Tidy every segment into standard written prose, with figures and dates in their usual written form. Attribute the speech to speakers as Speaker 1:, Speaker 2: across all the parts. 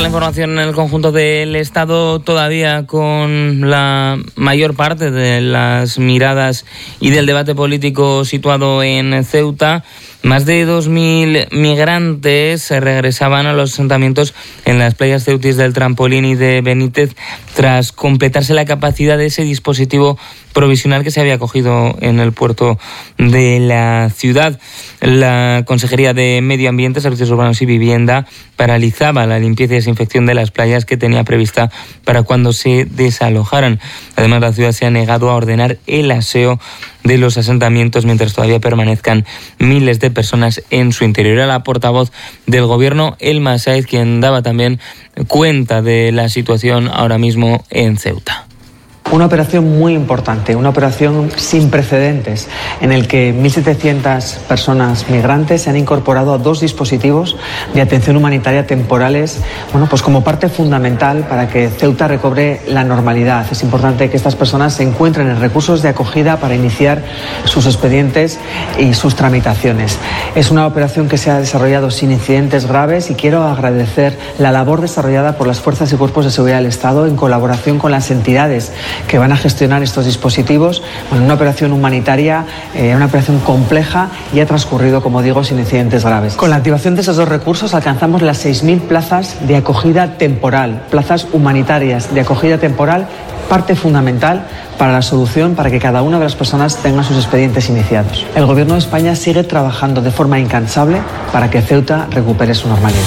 Speaker 1: la información en el conjunto del Estado, todavía con la mayor parte de las miradas y del debate político situado en Ceuta. Más de 2.000 migrantes regresaban a los asentamientos en las playas ceutíes del Trampolín y de Benítez tras completarse la capacidad de ese dispositivo provisional que se había acogido en el puerto de la ciudad. La Consejería de Medio Ambiente, Servicios Urbanos y Vivienda paralizaba la limpieza y desinfección de las playas que tenía prevista para cuando se desalojaran. Además, la ciudad se ha negado a ordenar el aseo de los asentamientos mientras todavía permanezcan miles de personas en su interior. Era la portavoz del Gobierno, Elma Sáez, quien daba también cuenta de la situación ahora mismo en Ceuta.
Speaker 2: Una operación muy importante, una operación sin precedentes, en el que 1.700 personas migrantes se han incorporado a 2 dispositivos de atención humanitaria temporales, pues como parte fundamental para que Ceuta recobre la normalidad. Es importante que estas personas se encuentren en recursos de acogida para iniciar sus expedientes y sus tramitaciones. Es una operación que se ha desarrollado sin incidentes graves y quiero agradecer la labor desarrollada por las fuerzas y cuerpos de seguridad del Estado en colaboración con las entidades que van a gestionar estos dispositivos. Una operación humanitaria, una operación compleja y ha transcurrido, como digo, sin incidentes graves. Con la activación de esos 2 recursos alcanzamos las 6.000 plazas de acogida temporal, plazas humanitarias de acogida temporal, parte fundamental para la solución para que cada una de las personas tenga sus expedientes iniciados. El Gobierno de España sigue trabajando de forma incansable para que Ceuta recupere su normalidad.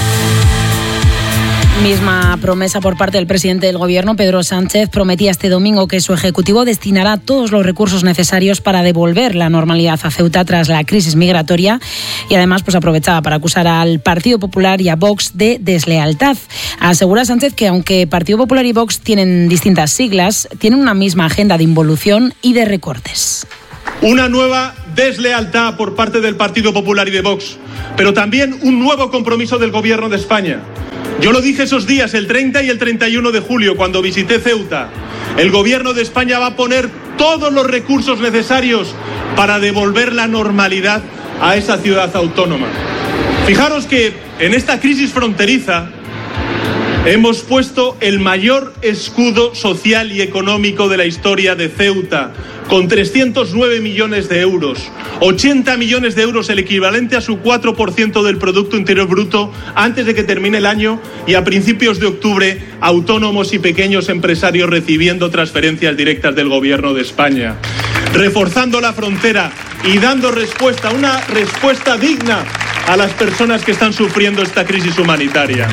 Speaker 3: Misma promesa por parte del presidente del Gobierno, Pedro Sánchez, prometía este domingo que su Ejecutivo destinará todos los recursos necesarios para devolver la normalidad a Ceuta tras la crisis migratoria y además aprovechaba para acusar al Partido Popular y a Vox de deslealtad. Asegura Sánchez que aunque Partido Popular y Vox tienen distintas siglas, tienen una misma agenda de involución y de recortes.
Speaker 4: Una nueva deslealtad por parte del Partido Popular y de Vox, pero también un nuevo compromiso del Gobierno de España. Yo lo dije esos días, el 30 y el 31 de julio, cuando visité Ceuta. El Gobierno de España va a poner todos los recursos necesarios para devolver la normalidad a esa ciudad autónoma. Fijaros que en esta crisis fronteriza hemos puesto el mayor escudo social y económico de la historia de Ceuta, con 309 millones de euros, 80 millones de euros, el equivalente a su 4% del Producto Interior Bruto, antes de que termine el año, y a principios de octubre, autónomos y pequeños empresarios recibiendo transferencias directas del Gobierno de España. Reforzando la frontera y dando respuesta, una respuesta digna a las personas que están sufriendo esta crisis humanitaria.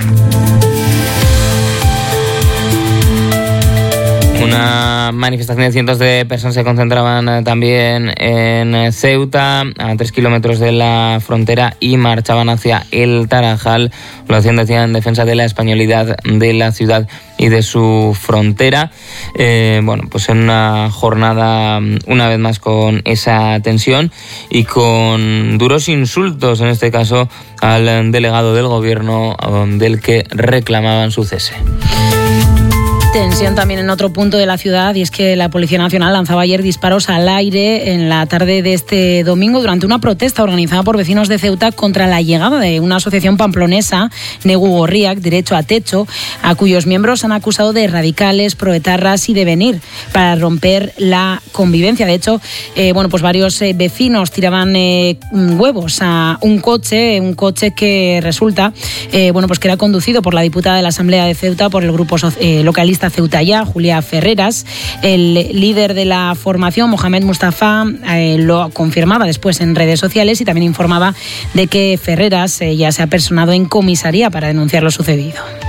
Speaker 1: Una manifestación de cientos de personas se concentraban también en Ceuta, a 3 kilómetros de la frontera, y marchaban hacia el Tarajal. Lo hacían, decían, en defensa de la españolidad de la ciudad y de su frontera. En una jornada, una vez más, con esa tensión y con duros insultos, en este caso, al delegado del Gobierno, del que reclamaban su cese.
Speaker 3: Tensión también en otro punto de la ciudad, y es que la Policía Nacional lanzaba ayer disparos al aire en la tarde de este domingo durante una protesta organizada por vecinos de Ceuta contra la llegada de una asociación pamplonesa, Negu Gorriak, Derecho a Techo, a cuyos miembros han acusado de radicales, proetarras y de venir para romper la convivencia. De hecho, varios vecinos tiraban huevos a un coche que resulta que era conducido por la diputada de la Asamblea de Ceuta por el grupo localista Ceuta Ya, Julia Ferreras. El líder de la formación, Mohamed Mustafa, lo confirmaba después en redes sociales y también informaba de que Ferreras ya se ha personado en comisaría para denunciar lo sucedido.